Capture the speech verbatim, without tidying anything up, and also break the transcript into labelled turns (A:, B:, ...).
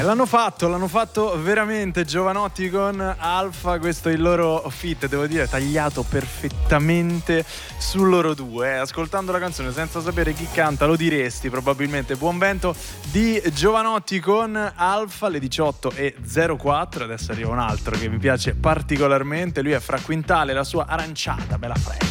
A: E l'hanno fatto, l'hanno fatto veramente Jovanotti con Alfa, questo è il loro feat, devo dire, tagliato perfettamente su loro due. Ascoltando la canzone senza sapere chi canta lo diresti probabilmente. Buon vento di Jovanotti con Alfa, alle diciotto e zero quattro. Adesso arriva un altro che mi piace particolarmente, lui è Fra Quintale, la sua Aranciata, bella fresca.